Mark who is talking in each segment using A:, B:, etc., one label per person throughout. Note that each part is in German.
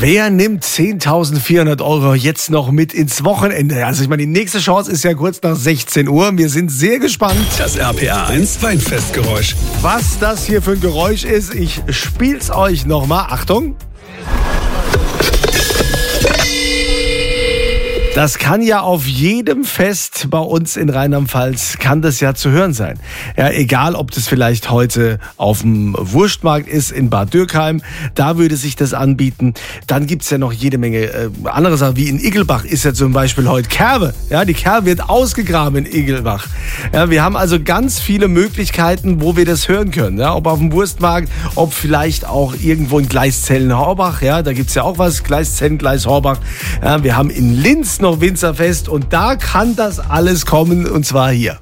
A: Wer nimmt 10.400 € jetzt noch mit ins Wochenende? Also ich meine, die nächste Chance ist ja kurz nach 16 Uhr. Wir sind sehr gespannt.
B: Das RPA 1 Weinfestgeräusch.
A: Was das hier für ein Geräusch ist, ich spiel's euch nochmal. Achtung. Das kann ja auf jedem Fest bei uns in Rheinland-Pfalz, kann das ja zu hören sein. Ja, egal, ob das vielleicht heute auf dem Wurstmarkt ist in Bad Dürkheim, da würde sich das anbieten. Dann gibt's ja noch jede Menge andere Sachen, wie in Iggelbach ist ja zum Beispiel heute Kerbe. Ja, die Kerbe wird ausgegraben in Iggelbach. Ja, wir haben also ganz viele Möglichkeiten, wo wir das hören können. Ja, ob auf dem Wurstmarkt, ob vielleicht auch irgendwo in Gleiszellen-Horbach. Ja, da gibt's ja auch was, Gleiszellen, Gleis-Horbach. Ja, wir haben in Linz noch Winzerfest und da kann das alles kommen und zwar hier.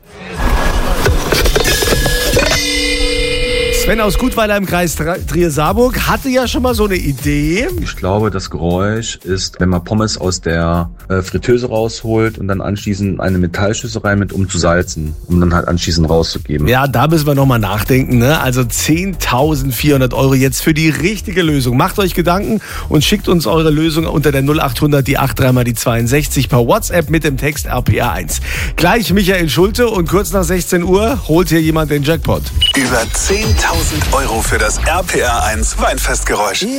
A: Sven aus Gutweiler im Kreis Trier-Saarburg hatte ja schon mal so eine Idee.
C: Ich glaube, das Geräusch ist, wenn man Pommes aus der Fritteuse rausholt und dann anschließend eine Metallschüssel rein mit, um zu salzen, um dann halt anschließend rauszugeben.
A: Ja, da müssen wir nochmal nachdenken, ne? Also 10.400 € jetzt für die richtige Lösung. Macht euch Gedanken und schickt uns eure Lösung unter der 0800 die 83 mal die 62 per WhatsApp mit dem Text RPA1. Gleich Michael Schulte und kurz nach 16 Uhr holt hier jemand den Jackpot.
B: Über 10.000 € für das RPA 1 Weinfestgeräusch.